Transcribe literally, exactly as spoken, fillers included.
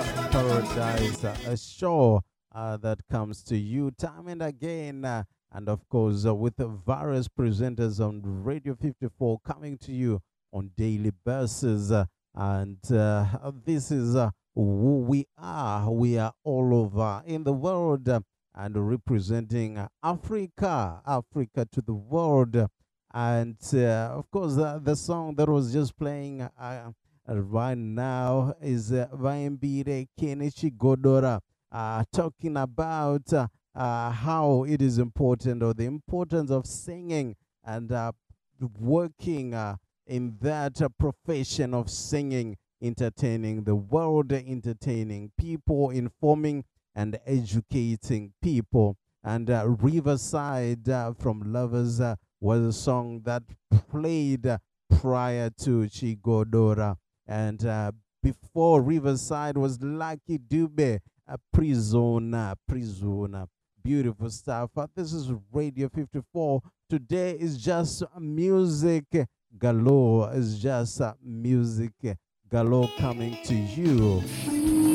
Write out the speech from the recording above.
uh, Paradise, uh, a show uh, that comes to you time and again. Uh, and of course, uh, with the various presenters on Radio fifty-four coming to you on daily basis. Uh, and uh, this is uh, who we are. We are all over in the world uh, and representing uh, Africa, Africa to the world. And uh, of course, uh, the song that was just playing uh, uh, right now is uh, Vaimbire Kenichi Godora, uh, talking about uh, uh, how it is important, or the importance of singing and uh, working uh, in that uh, profession of singing, entertaining the world, entertaining people, informing and educating people. And uh, Riverside uh, from Lovers uh, was a song that played uh, prior to Chigodora. And uh, before Riverside was Lucky Dube, a Prisona, Prisona. Beautiful stuff. Uh, this is Radio fifty-four. Today is just uh, music galore. It's just uh, music galore coming to you.